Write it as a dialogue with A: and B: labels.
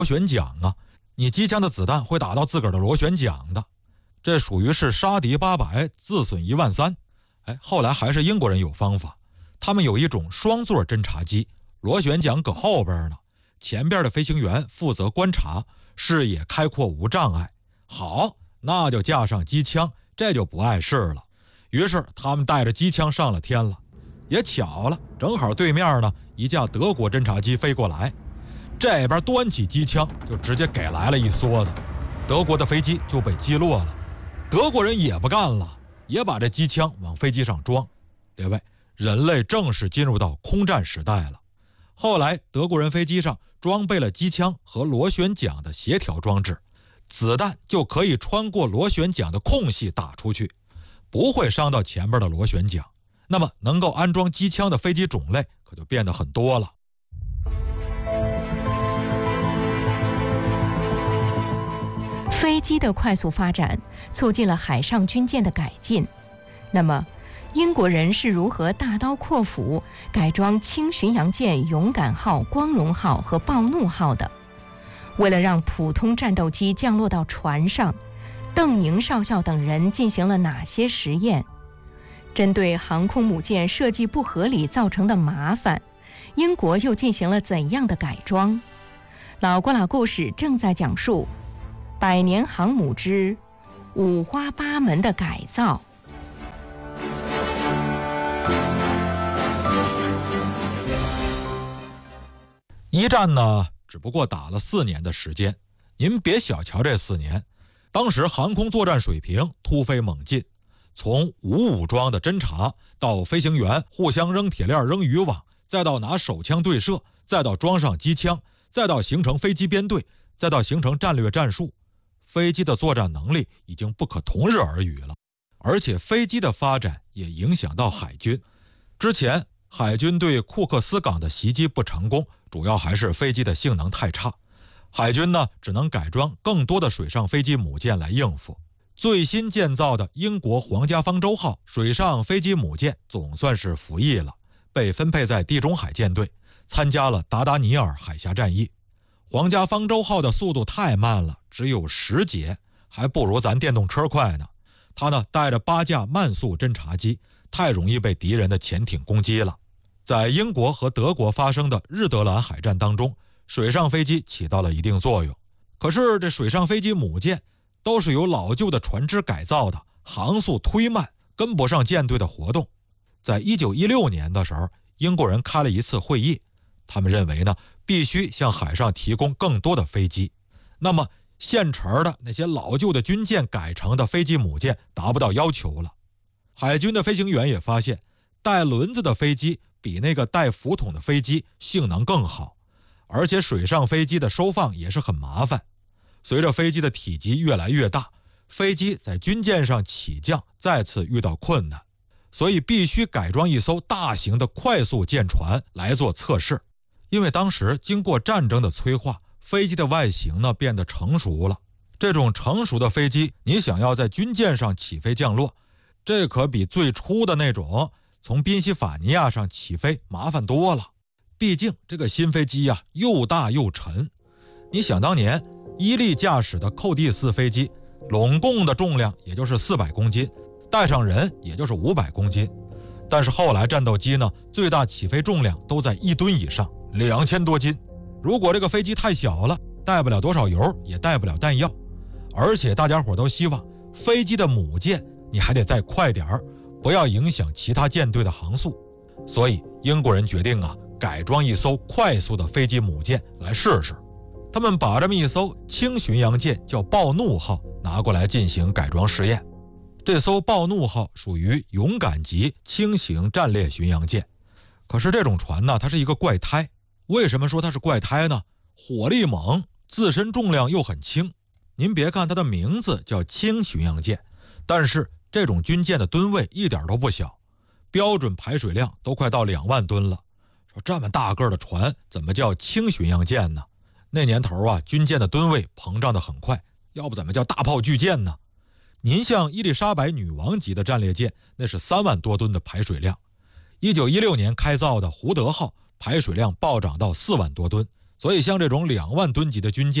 A: 螺旋桨啊，你机枪的子弹会打到自个儿的螺旋桨的，这属于是杀敌800，自损13000。后来还是英国人有方法，他们有一种双座侦察机，螺旋桨搁后边呢，前边的飞行员负责观察，视野开阔无障碍。好，那就架上机枪，这就不碍事了。于是他们带着机枪上了天了。也巧了，正好对面呢一架德国侦察机飞过来，这边端起机枪就直接给来了一梭子，德国的飞机就被击落了。德国人也不干了，也把这机枪往飞机上装。列位，人类正式进入到空战时代了。后来德国人飞机上装备了机枪和螺旋桨的协调装置，子弹就可以穿过螺旋桨的空隙打出去，不会伤到前边的螺旋桨。那么能够安装机枪的飞机种类可就变得很多了。
B: 飞机的快速发展促进了海上军舰的改进。那么英国人是如何大刀阔斧改装轻巡洋舰勇敢号、光荣号和暴怒号的？为了让普通战斗机降落到船上，邓宁少校等人进行了哪些实验？针对航空母舰设计不合理造成的麻烦，英国又进行了怎样的改装？老郭老故事正在讲述百年航母之五花八门的改造。
A: 一战呢，只不过打了4年的时间，您别小瞧这4年，当时航空作战水平突飞猛进。从无武装的侦察，到飞行员互相扔铁链、扔渔网，再到拿手枪对射，再到装上机枪，再到形成飞机编队，再到形成战略战术，飞机的作战能力已经不可同日而语了。而且飞机的发展也影响到海军。之前海军对库克斯港的袭击不成功，主要还是飞机的性能太差，海军呢只能改装更多的水上飞机母舰来应付。最新建造的英国皇家方舟号水上飞机母舰总算是服役了，被分配在地中海舰队，参加了达达尼尔海峡战役。皇家方舟号的速度太慢了，只有10节，还不如咱电动车快呢。它呢带着8架慢速侦察机，太容易被敌人的潜艇攻击了。在英国和德国发生的日德兰海战当中，水上飞机起到了一定作用。可是这水上飞机母舰都是由老旧的船只改造的，航速忒慢，跟不上舰队的活动。在1916年的时候，英国人开了一次会议，他们认为呢，必须向海上提供更多的飞机。那么现成的那些老旧的军舰改成的飞机母舰达不到要求了。海军的飞行员也发现，带轮子的飞机比那个带浮筒的飞机性能更好，而且水上飞机的收放也是很麻烦。随着飞机的体积越来越大，飞机在军舰上起降再次遇到困难，所以必须改装一艘大型的快速舰船来做测试。因为当时经过战争的催化，飞机的外形呢变得成熟了。这种成熟的飞机，你想要在军舰上起飞降落，这可比最初的那种从宾夕法尼亚上起飞麻烦多了。毕竟这个新飞机啊，又大又沉。你想当年伊利驾驶的寇蒂斯飞机，拢共的重量也就是400公斤，带上人也就是500公斤。但是后来战斗机呢，最大起飞重量都在1吨以上，2000多斤。如果这个飞机太小了，带不了多少油，也带不了弹药。而且大家伙都希望飞机的母舰你还得再快点儿，不要影响其他舰队的航速。所以英国人决定啊，改装一艘快速的飞机母舰来试试。他们把这么一艘轻巡洋舰叫暴怒号拿过来进行改装试验。这艘暴怒号属于勇敢级轻型战列巡洋舰。可是这种船呢，它是一个怪胎。为什么说它是怪胎呢？火力猛，自身重量又很轻。您别看它的名字叫轻巡洋舰，但是这种军舰的吨位一点都不小，标准排水量都快到2万吨了。说这么大个的船怎么叫轻巡洋舰呢？那年头啊，军舰的吨位膨胀得很快，要不怎么叫大炮巨舰呢？您像伊丽莎白女王级的战列舰，那是3万多吨的排水量。1916年开造的胡德号排水量暴涨到4万多吨， 所以像这种2万吨级的军舰